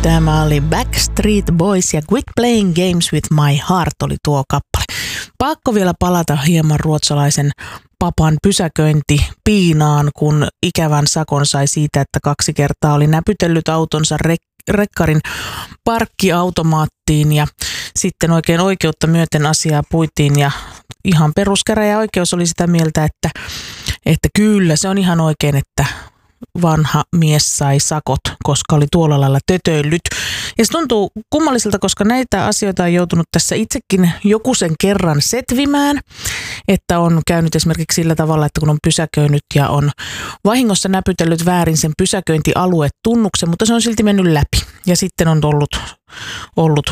Tämä oli Backstreet Boys ja Quit Playing Games with My Heart oli tuo kappale. Pakko vielä palata hieman ruotsalaisen papan pysäköintipiinaan, kun ikävän sakon sai siitä, että 2 kertaa oli näpytellyt autonsa rekkarin parkkiautomaattiin ja sitten oikein oikeutta myöten asiaa puitiin ja ihan peruskäräjäoikeus oli sitä mieltä, että kyllä se on ihan oikein, että vanha mies sai sakot, koska oli tuolla lailla tötöillyt. Ja se tuntuu kummalliselta, koska näitä asioita on joutunut tässä itsekin joku sen kerran setvimään, että on käynyt esimerkiksi sillä tavalla, että kun on pysäköinyt ja on vahingossa näpytellyt väärin sen pysäköintialuetunnuksen, mutta se on silti mennyt läpi. Ja sitten on ollut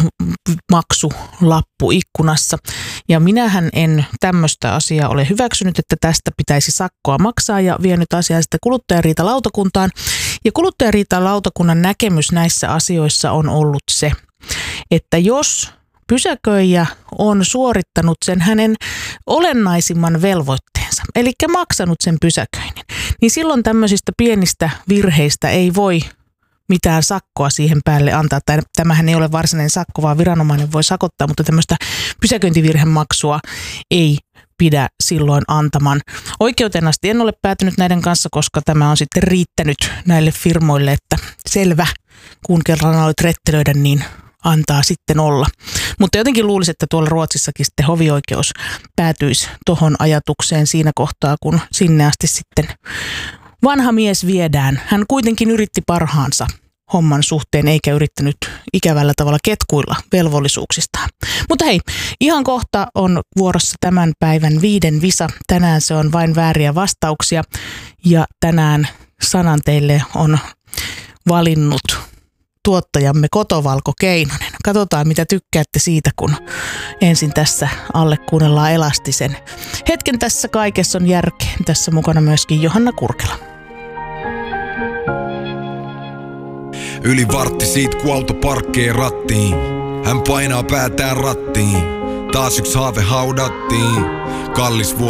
maksulappu ikkunassa. Ja minähän en tämmöistä asiaa ole hyväksynyt, että tästä pitäisi sakkoa maksaa ja vienyt asiaa sitten kuluttajariitalautakuntaan. Ja kuluttajariitalautakunnan näkemys näissä asioissa on ollut se, että jos pysäköijä on suorittanut sen hänen olennaisimman velvoitteensa, eli maksanut sen pysäköinnin, niin silloin tämmöisistä pienistä virheistä ei voi mitään sakkoa siihen päälle antaa. Tämähän ei ole varsinainen sakko, vaan viranomainen voi sakottaa, mutta tämmöistä pysäköintivirhemaksua ei pidä silloin antaman. Oikeuteen asti en ole päätynyt näiden kanssa, koska tämä on sitten riittänyt näille firmoille, että selvä, kun kerran aloit rettelöidä, niin antaa sitten olla. Mutta jotenkin luulisin, että tuolla Ruotsissakin sitten hovioikeus päätyisi tohon ajatukseen siinä kohtaa, kun sinne asti sitten vanha mies viedään. Hän kuitenkin yritti parhaansa homman suhteen, eikä yrittänyt ikävällä tavalla ketkuilla velvollisuuksistaan. Mutta hei, ihan kohta on vuorossa tämän päivän 5. visa. Tänään se on vain vääriä vastauksia ja tänään sanan teille on valinnut tuottajamme Kotovalko Keinonen. Katsotaan, mitä tykkäätte siitä, kun ensin tässä alle kuunnellaan Elastisen. Hetken tässä kaikessa on järkeä. Tässä mukana myöskin Johanna Kurkela. Yli vartti siitä, kun auto parkkee rattiin. Hän painaa päätään rattiin. Taas yksi haave haudattiin. Kallis